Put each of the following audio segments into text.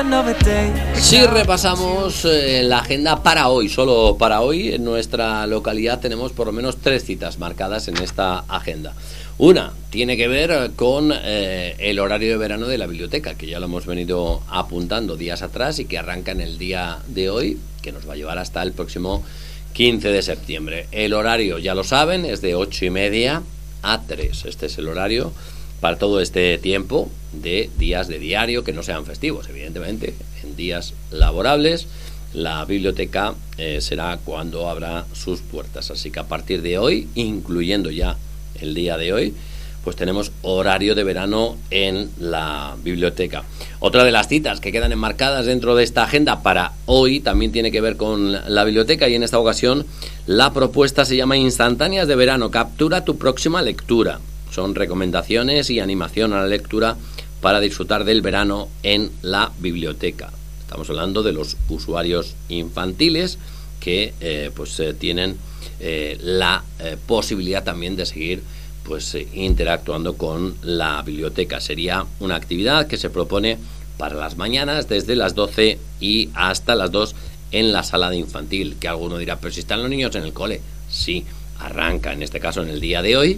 Si repasamos la agenda para hoy, solo para hoy, en nuestra localidad tenemos por lo menos 3 citas marcadas en esta agenda. Una tiene que ver con el horario de verano de la biblioteca, que ya lo hemos venido apuntando días atrás y que arranca en el día de hoy, que nos va a llevar hasta el próximo 15 de septiembre. El horario, ya lo saben, es de 8:30 a 3. Este es el horario para todo este tiempo de días de diario que no sean festivos, evidentemente. En días laborables la biblioteca será cuando abra sus puertas. Así que a partir de hoy, incluyendo ya el día de hoy, pues tenemos horario de verano en la biblioteca. Otra de las citas que quedan enmarcadas dentro de esta agenda para hoy también tiene que ver con la biblioteca, y en esta ocasión la propuesta se llama Instantáneas de Verano, captura tu próxima lectura. Son recomendaciones y animación a la lectura para disfrutar del verano en la biblioteca. Estamos hablando de los usuarios infantiles que tienen la posibilidad también de seguir interactuando con la biblioteca. Sería una actividad que se propone para las mañanas desde las 12 y hasta las 2 en la sala de infantil. Que alguno dirá, pero si están los niños en el cole. Sí, arranca en este caso en el día de hoy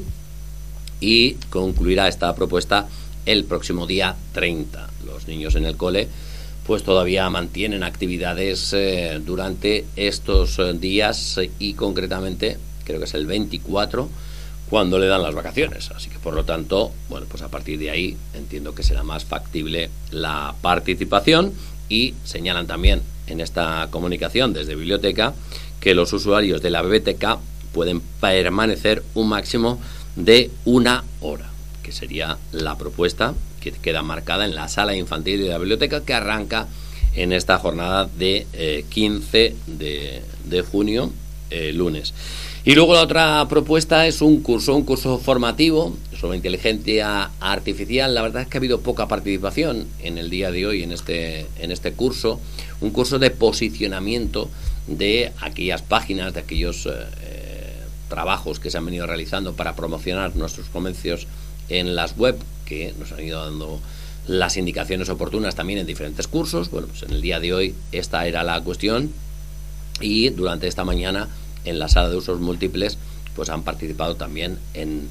y concluirá esta propuesta el próximo día 30. Los niños en el cole pues todavía mantienen actividades durante estos días y concretamente creo que es el 24 cuando le dan las vacaciones. Así que por lo tanto, bueno, pues a partir de ahí entiendo que será más factible la participación, y señalan también en esta comunicación desde biblioteca que los usuarios de la biblioteca pueden permanecer un máximo de 1 hora, que sería la propuesta que queda marcada en la sala infantil de la biblioteca, que arranca en esta jornada de 15 de junio, lunes. Y luego la otra propuesta es un curso formativo sobre inteligencia artificial. La verdad es que ha habido poca participación en el día de hoy en este curso, un curso de posicionamiento de aquellas páginas, de aquellos trabajos que se han venido realizando para promocionar nuestros comercios en las web, que nos han ido dando las indicaciones oportunas también en diferentes cursos. Bueno, pues en el día de hoy esta era la cuestión, y durante esta mañana en la sala de usos múltiples pues han participado también en